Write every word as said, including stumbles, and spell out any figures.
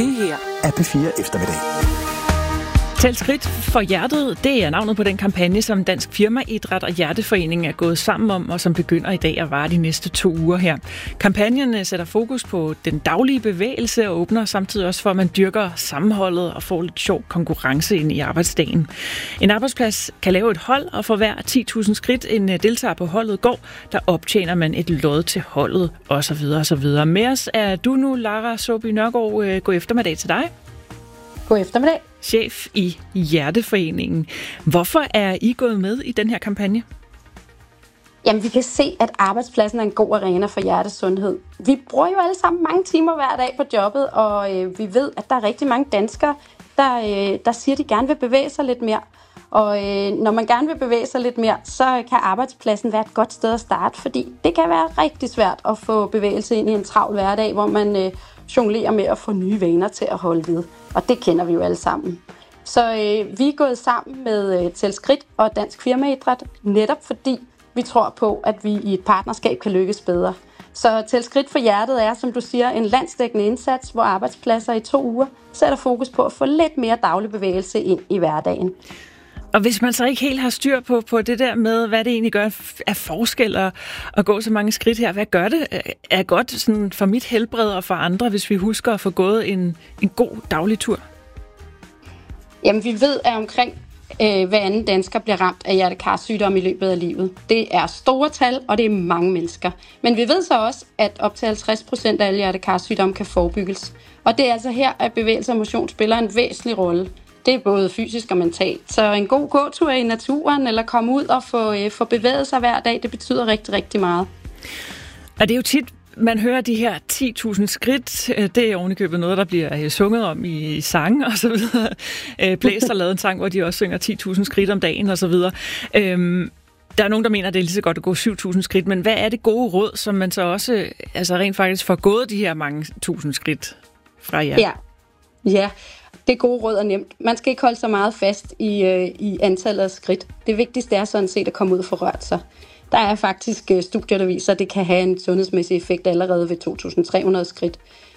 Det her er P fire Eftermiddag. Tæl skridt for hjertet, det er navnet på den kampagne, som Dansk Firmaidræt og Hjerteforeningen er gået sammen om, og som begynder i dag at vare de næste to uger her. Kampagnen sætter fokus på den daglige bevægelse og åbner samtidig også for, at man dyrker sammenholdet og får lidt sjov konkurrence ind i arbejdsdagen. En arbejdsplads kan lave et hold, og for hver ti tusind skridt en deltager på holdet går, der optjener man et lod til holdet, osv. osv. Med os er du nu, Lara Saabye Nørgaard. God eftermiddag til dig. God eftermiddag. Chef i Hjerteforeningen. Hvorfor er I gået med i den her kampagne? Jamen, vi kan se, at arbejdspladsen er en god arena for hjertesundhed. Vi bruger jo alle sammen mange timer hver dag på jobbet, og øh, vi ved, at der er rigtig mange danskere, der, øh, der siger, at de gerne vil bevæge sig lidt mere. Og øh, når man gerne vil bevæge sig lidt mere, så kan arbejdspladsen være et godt sted at starte, fordi det kan være rigtig svært at få bevægelse ind i en travl hverdag, hvor man øh, jonglerer med at få nye vaner til at holde ved. Og det kender vi jo alle sammen. Så øh, vi er gået sammen med øh, Tæl skridt og Dansk Firmaidræt, netop fordi vi tror på, at vi i et partnerskab kan lykkes bedre. Så Tæl skridt for hjertet er, som du siger, en landsdækkende indsats, hvor arbejdspladser i to uger sætter fokus på at få lidt mere daglig bevægelse ind i hverdagen. Og hvis man så ikke helt har styr på, på det der med, hvad det egentlig gør af forskel at, at gå så mange skridt her, hvad gør det er godt sådan for mit helbred og for andre, hvis vi husker at få gået en, en god daglig tur? Jamen, vi ved, at omkring øh, hver anden dansker bliver ramt af hjertekarsygdom i løbet af livet. Det er store tal, og det er mange mennesker. Men vi ved så også, at op til halvtreds procent af alle hjertekarsygdomme kan forebygges. Og det er altså her, at bevægelse og motion spiller en væsentlig rolle. Det er både fysisk og mentalt. Så en god gåtur i naturen, eller komme ud og få, øh, få bevæget sig hver dag, det betyder rigtig, rigtig meget. Og det er jo tit, man hører de her ti tusind skridt. Det er ovenikøbet noget, der bliver sunget om i sange og så videre. Blæst har lavet en sang, hvor de også synger ti tusind skridt om dagen og så videre. Øhm, der er nogen, der mener, at det er lige så godt at gå syv tusind skridt. Men hvad er det gode råd, som man så også altså rent faktisk får gået de her mange tusind skridt fra jer? Ja, ja. Det gode råd er nemt. Man skal ikke holde så meget fast i, øh, i antallet af skridt. Det vigtigste er sådan set at komme ud og få rørt sig. Der er faktisk øh, studier, der viser, at det kan have en sundhedsmæssig effekt allerede ved to tusind tre hundrede skridt.